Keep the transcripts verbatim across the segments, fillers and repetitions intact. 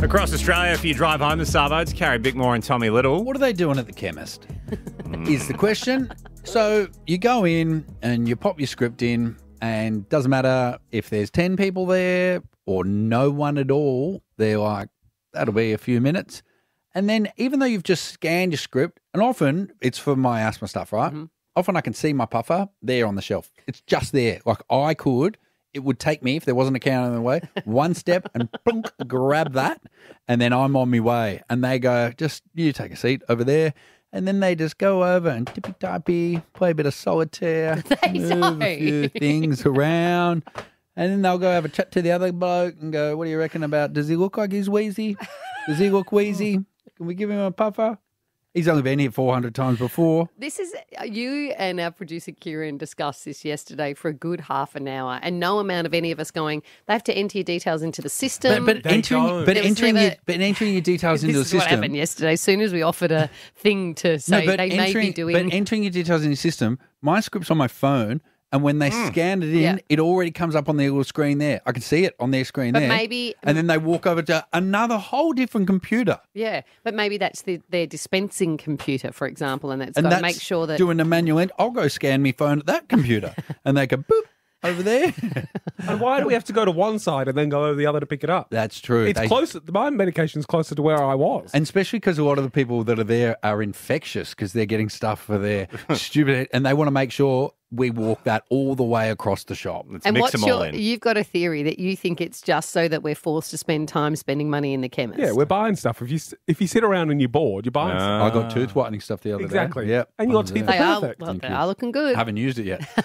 Across Australia, if you drive home the Savo, Carrie Bickmore and Tommy Little. What are they doing at the chemist? Is the question. So you go in and you pop your script in, and doesn't matter if there's ten people there or no one at all. They're like, that'll be a few minutes. And then even though you've just scanned your script, and often it's for my asthma stuff, right? Mm-hmm. Often I can see my puffer there on the shelf. It's just there. Like I could, it would take me, if there wasn't a counter in the way, one step and plunk, grab that, and then I'm on my way. And they go, just you take a seat over there. And then they just go over and tippy-tappy, play a bit of solitaire, They move don't. a few things around. And then they'll go have a chat to the other bloke and go, what do you reckon about, does he look like he's wheezy? Does he look wheezy? Can we give him a puffer? He's only been here four hundred times before. This is, you and our producer Kieran discussed this yesterday for a good half an hour, and no amount of any of us going, they have to enter your details into the system. But, but entering, don't. but There was entering, never- your, but entering your details this into the is what system. happened yesterday. As soon as we offered a thing to say but they may entering, be doing. But entering your details in your system, my script's on my phone, and when they scan it in, Yeah. it already comes up on their little screen there. I can see it on their screen But there. maybe- And then they walk over to another whole different computer. yeah, but maybe that's the, their dispensing computer, for example, and that's And got to that's make sure that. doing the manual end. I'll go scan my phone at that computer. And they go, boop, over there. And why do we have to go to one side and then go over the other to pick it up? That's true. It's They- closer. My medication's closer to where I was. And especially because a lot of the people that are there are infectious because they're getting stuff for their stupid, and they want to make sure we walk that all the way across the shop. Let's and mix what's them all your? in. You've got a theory that you think it's just so that we're forced to spend time spending money in the chemist. yeah, we're buying stuff. If you s- if you sit around and you're bored, you're buying stuff. I got tooth whitening stuff the other Exactly. day. Yep. And your I was teeth there. They are, Perfect. well, Thank they you. are looking good. I haven't used it yet.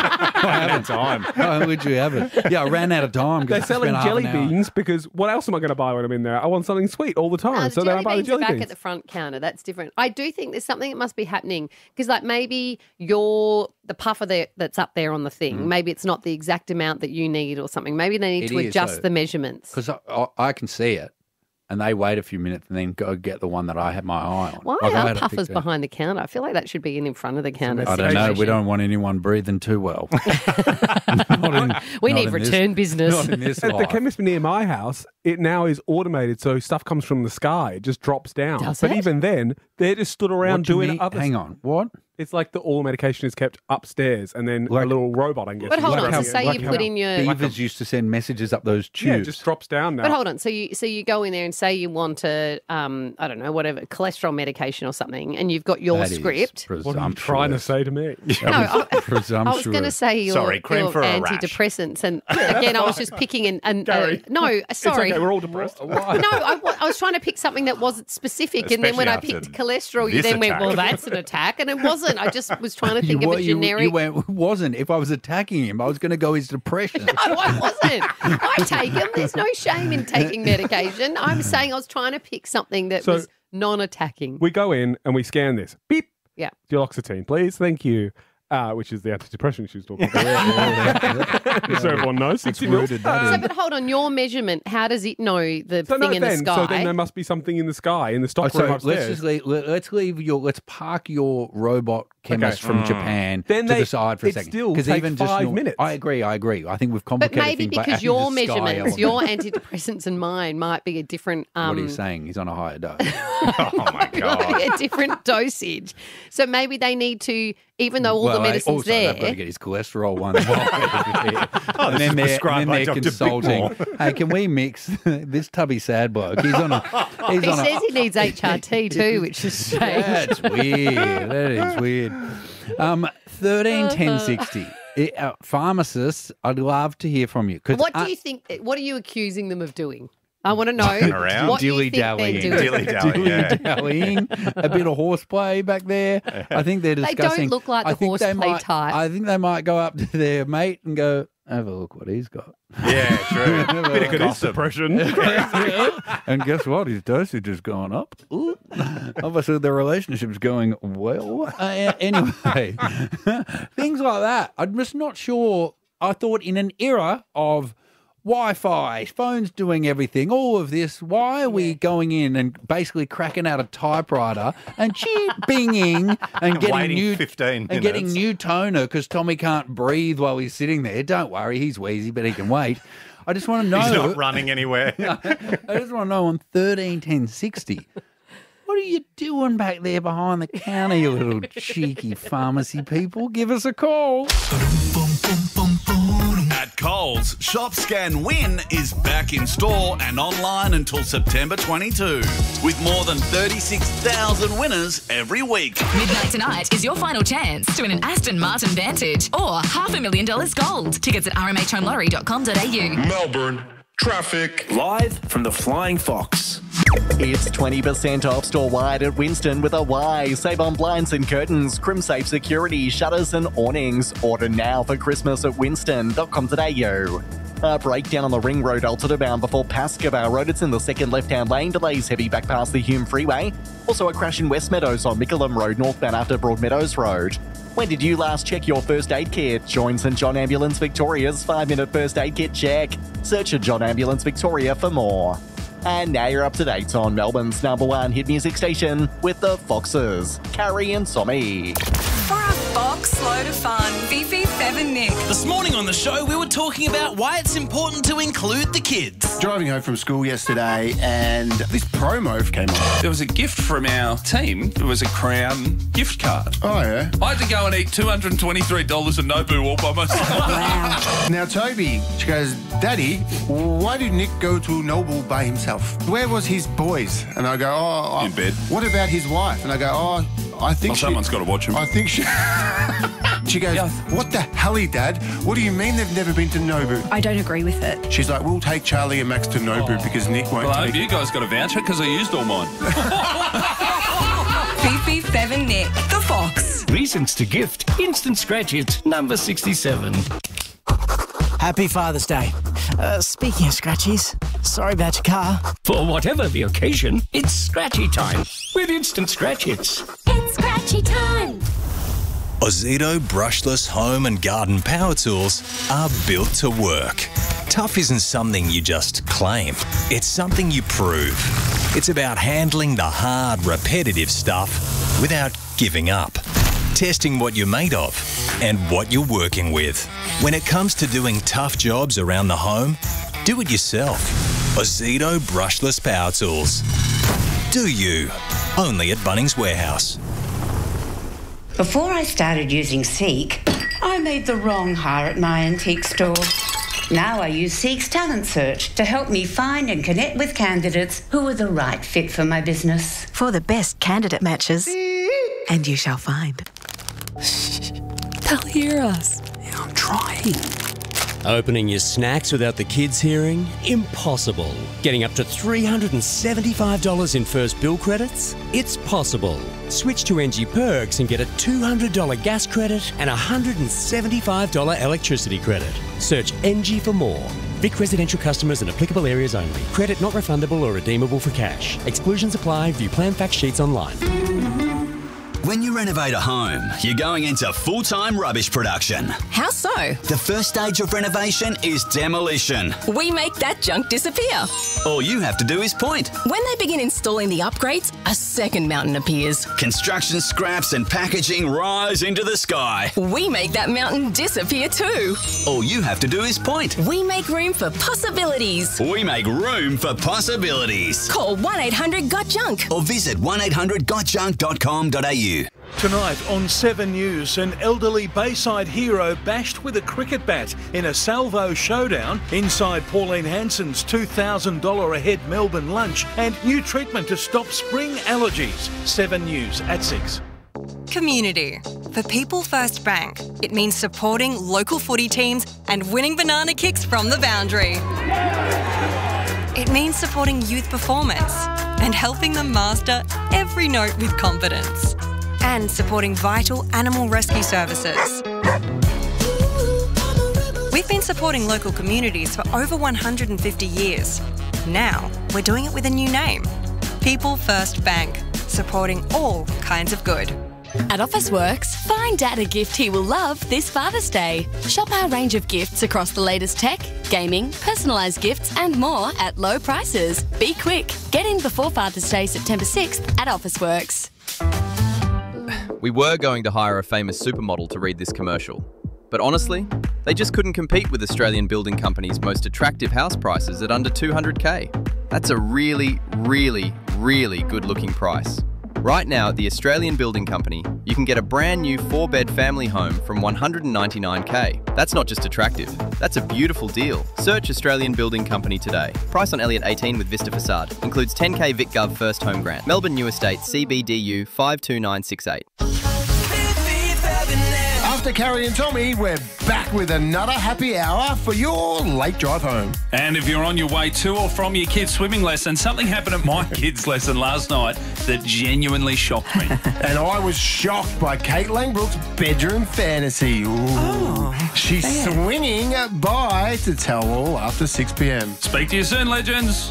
I haven't time. I literally haven't. Yeah, I ran out of time. 'cause They're I selling spent half jelly an hour. beans because what else am I going to buy when I'm in there? I want something sweet all the time. No, the so then I jelly buy the beans are jelly back beans. at the front counter. That's different. I do think there's something that must be happening because, like, maybe your the puffer there that's up there on the thing. Maybe it's not the exact amount that you need or something. Maybe they need It to is, adjust though. the measurements. Because I, I, I can see it, and they wait a few minutes and then go get the one that I had my eye on. Why Like, I are had it puffers picked out. behind the counter? I feel like that should be in in front of the counter. I don't know. We situation. don't want anyone breathing too well. Not in- We not need in return this, business. Not in this At the life. chemist near my house, it now is automated, so stuff comes from the sky. It just drops down. Does but it? even then, they're just stood What around do you doing mean- other Hang stuff. on. What? It's like the all medication is kept upstairs, and then Like- a little robot, I guess. But hold Like on. how- So say like you how- put in your. Beavers used to send messages up those tubes. Yeah, it just drops down now. But hold on. So you so you go in there and say you want a um I don't know whatever cholesterol medication or something, and you've got your That is script. What are you trying to presumptuous. say to me? No, I, I was Presumptuous. going to say your, Sorry, cream your for a rash. antidepressants, and again, I was just picking an. an uh, Gary. no, sorry. It's okay, we're all depressed. no, I, wa- I was trying to pick something that wasn't specific, and then when Especially I picked after cholesterol, you this then went, attack. "Well, that's an attack," and it wasn't. I just was trying to think You, of wa- a you, generic. you went, it wasn't. If I was attacking him, I was going to go his depression. No, I wasn't. I take them. There's no shame in taking medication. I'm saying I was trying to pick something that So- was non-attacking. We go in and we scan this. Beep. Yeah. Duloxetine, please. Thank you. Uh, which is the antidepressant she was talking about. So everyone knows. It's sixty mils. rooted that So, in. but hold on, your measurement. How does it know the So, thing no, in then, the sky? so then there must be something in the sky in the stock Oh, room so upstairs. let's just leave, let, let's leave your let's park your robot chemist from Japan Then to they- the side for a it second. still 'Cause takes even just five nor- minutes. I agree. I agree. I think we've But complicated maybe things by because adding your the sky measurements, element. your antidepressants and mine might be a different. Um, What are you saying? He's on a higher dose. Oh, my might be God. a different dosage. So maybe they need to, even though all well, the medicine's also, there. they've got to get his cholesterol one. oh, and this is then they're, prescribed and by then they're Doctor consulting. Bickmore. Hey, can we mix this tubby sad bloke? He's on a. He's He on says a, he needs H R T too, which is strange. That's weird. That is weird. Um, thirteen ten sixty. It, uh, pharmacists, I'd love to hear from you. 'cause What do I- you think? What are you accusing them of doing? I want to know Around? what you think they're Dilly-dallying. doing. Dilly-dally, yeah. Dilly-dallying, a bit of horseplay back there. I think they're They discussing. don't look like I the think they horseplay might- type. I think they might go up to their mate and go, "Have a look what he's got." Yeah, true. Bit of It is gossip. depression. And guess what? His dosage has gone up. Ooh. Obviously, the relationship's going well. Uh, anyway, things like that. I'm just not sure. I thought in an era of Wi-Fi, phones doing everything, all of this, why are we going in and basically cracking out a typewriter and chee, binging and getting Waiting new fifteen and getting minutes. new toner because Tommy can't breathe while he's sitting there? Don't worry, he's wheezy, but he can wait. I just want to know. He's not running anywhere. I just want to know on thirteen ten sixty. What are you doing back there behind the counter, you little cheeky pharmacy people? Give us a call. At Coles, Shop Scan Win is back in store and online until September twenty-second, with more than thirty-six thousand winners every week. Midnight tonight is your final chance to win an Aston Martin Vantage or half a million dollars gold. Tickets at r m h home lottery dot com dot a u. Melbourne traffic. Live from the Flying Fox. It's twenty percent off store-wide at Winston with a Y. Save on blinds and curtains, Crimsafe security, shutters and awnings. Order now for Christmas at winston dot com dot a u. A breakdown on the Ring Road Alta bound before Pascoe Road. It's in the second left-hand lane. Delays heavy back past the Hume Freeway. Also a crash in West Meadows on Mickleham Road northbound after Broadmeadows Road. When did you last check your first aid kit? Join St John Ambulance Victoria's five-minute first aid kit check. Search for John Ambulance Victoria for more. And now you're up to date on Melbourne's number one hit music station with the Foxes, Carrie and Sommy. For a box load of fun, Fifi, Fev and Nick. This morning on the show, we were talking about why it's important to include the kids. Driving home from school yesterday and this promo came on. There was a gift from our team. It was a Crown gift card. Oh, yeah? I had to go and eat two hundred twenty-three dollars of Nobu all by myself. Wow. Now, Toby, she goes, Daddy, why did Nick go to Noble by himself? Where was his boys? And I go, oh... In bed. What about his wife? And I go, oh, I think well, she... someone's got to watch him. I think she... She goes, yeah. What the helly, Dad? What do you mean they've never been to Nobu? I don't agree with it. She's like, we'll take Charlie and Max to Nobu oh. because Nick won't well, take... I hope you guys got a voucher because I used all mine. Fifi, Fev and Nick, the Fox. Reasons to gift. Instant Scratch It, number sixty-seven. Happy Father's Day. Uh, speaking of scratchies, sorry about your car. For whatever the occasion, it's scratchy time with Instant Scratch Hits. It's scratchy time. Ozito brushless home and garden power tools are built to work. Tough isn't something you just claim. It's something you prove. It's about handling the hard, repetitive stuff without giving up. Testing what you're made of and what you're working with. When it comes to doing tough jobs around the home, do it yourself. Ozito brushless power tools. Do you? Only at Bunnings Warehouse. Before I started using Seek, I made the wrong hire at my antique store. Now I use Seek's Talent Search to help me find and connect with candidates who are the right fit for my business. For the best candidate matches, and you shall find. They'll hear us. Yeah, I'm trying. Opening your snacks without the kids hearing? Impossible. Getting up to three hundred seventy-five dollars in first bill credits? It's possible. Switch to N G Perks and get a two hundred dollars gas credit and a one hundred seventy-five dollars electricity credit. Search N G for more. Vic residential customers and applicable areas only. Credit not refundable or redeemable for cash. Exclusions apply. View plan fact sheets online. When you renovate a home, you're going into full-time rubbish production. How so? The first stage of renovation is demolition. We make that junk disappear. All you have to do is point. When they begin installing the upgrades, a second mountain appears. Construction scraps and packaging rise into the sky. We make that mountain disappear too. All you have to do is point. We make room for possibilities. We make room for possibilities. Call one eight hundred got junk or visit one eight hundred got junk dot com dot a u. Tonight on Seven News, an elderly Bayside hero bashed with a cricket bat in a salvo showdown inside Pauline Hanson's two thousand dollars a head Melbourne lunch, and new treatment to stop spring allergies. Seven News at six. Community. For People First Bank, it means supporting local footy teams and winning banana kicks from the boundary. It means supporting youth performance and helping them master every note with confidence. And supporting vital animal rescue services. We've been supporting local communities for over one hundred fifty years. Now, we're doing it with a new name. People First Bank, supporting all kinds of good. At Officeworks, find Dad a gift he will love this Father's Day. Shop our range of gifts across the latest tech, gaming, personalised gifts and more at low prices. Be quick. Get in before Father's Day, September sixth at Officeworks. We were going to hire a famous supermodel to read this commercial, But honestly, they just couldn't compete with Australian Building Company's most attractive house prices at under two hundred K. That's a really, really, really good-looking price. Right now at the Australian Building Company, you can get a brand new four-bed family home from one hundred ninety-nine K. That's not just attractive, that's a beautiful deal. Search Australian Building Company today. Price on Elliott eighteen with Vista Facade. Includes ten K VicGov first home grant. Melbourne New Estate C B D U five two nine six eight. After Carrie and Tommy, we're back with another happy hour for your late drive home. And if you're on your way to or from your kid's swimming lesson, something happened at my kid's lesson last night that genuinely shocked me. And I was shocked by Kate Langbrook's bedroom fantasy. Ooh. Oh, She's fair. swinging by to tell all after six p m. Speak to you soon, legends.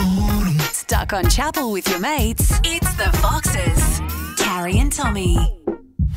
Stuck on Chapel with your mates? It's the Foxes. Carrie and Tommy.